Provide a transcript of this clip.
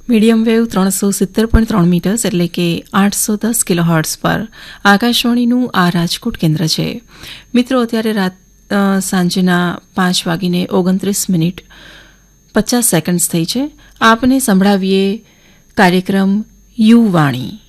Medium wave 370.3 metres એટલે કે 810 kilohertz પર આકાશવાણીનું આ રાજકોટ કેન્દ્ર છે. મિત્રો, અત્યારે સાંજના 5:29:50 થઈ છે. આપને સંભળાવીએ કાર્યક્રમ યુવાણી.